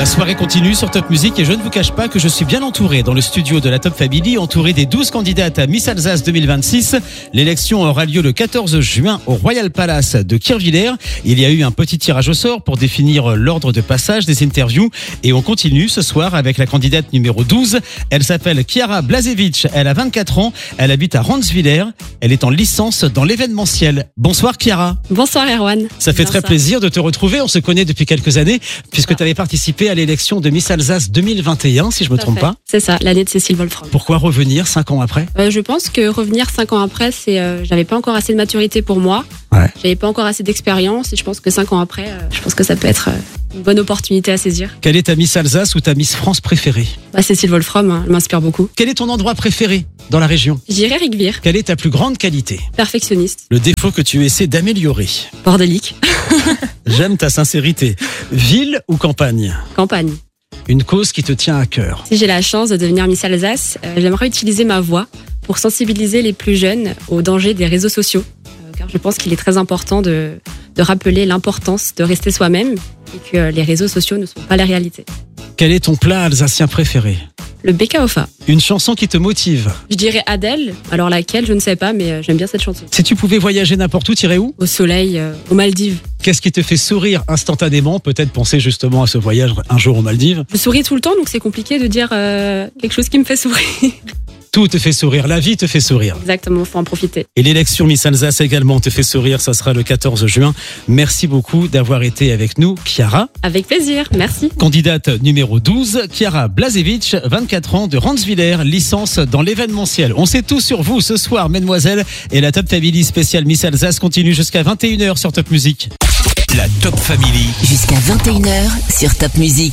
La soirée continue sur Top Music et je ne vous cache pas que je suis bien entouré dans le studio de la Top Family, entouré des 12 candidates à Miss Alsace 2026. L'élection aura lieu le 14 juin au Royal Palace de Kirchwiller. Il y a eu un petit tirage au sort pour définir l'ordre de passage des interviews et on continue ce soir avec la candidate numéro 12. Elle s'appelle Chiara Blazevich, elle a 24 ans, elle habite à Ranswiller, elle est en licence dans l'événementiel. Bonsoir Chiara. Bonsoir Erwan. Ça fait très plaisir de te retrouver, on se connaît depuis quelques années puisque tu avais participé à l'élection de Miss Alsace 2021 si je me trompe pas. C'est ça, l'année de Cécile Wolfram. Pourquoi revenir 5 ans après? Je pense que revenir 5 ans après, j'avais pas encore assez de maturité pour moi. Ouais. J'avais pas encore assez d'expérience et je pense que 5 ans après, je pense que ça peut être une bonne opportunité à saisir. Quelle est ta Miss Alsace ou ta Miss France préférée? Cécile Wolfram, elle m'inspire beaucoup. Quel est ton endroit préféré dans la région? Je dirais Rigvir. Quelle est ta plus grande qualité? Perfectionniste. Le défaut que tu essaies d'améliorer? Bordélique. J'aime ta sincérité. Ville ou campagne? Campagne. Une cause qui te tient à cœur? Si j'ai la chance de devenir Miss Alsace, j'aimerais utiliser ma voix pour sensibiliser les plus jeunes aux dangers des réseaux sociaux. Car je pense qu'il est très important de rappeler l'importance de rester soi-même et que les réseaux sociaux ne sont pas la réalité. Quel est ton plat alsacien préféré? Le BKOFA. Une chanson qui te motive? Je dirais Adèle, alors laquelle, je ne sais pas, mais j'aime bien cette chanson. Si tu pouvais voyager n'importe où, t'irais où? Au soleil, aux Maldives. Qu'est-ce qui te fait sourire instantanément? Peut-être penser justement à ce voyage un jour aux Maldives. Je souris tout le temps, donc c'est compliqué de dire quelque chose qui me fait sourire. Tout te fait sourire, la vie te fait sourire. Exactement, il faut en profiter. Et l'élection Miss Alsace également te fait sourire, ça sera le 14 juin. Merci beaucoup d'avoir été avec nous, Chiara. Avec plaisir, merci. Candidate numéro 12, Chiara Blazevich, 24 ans, de Ranswiller, licence dans l'événementiel. On sait tout sur vous ce soir, mesdemoiselles. Et la Top Family spéciale Miss Alsace continue jusqu'à 21h sur Top Music. La Top Family. Jusqu'à 21h sur Top Music.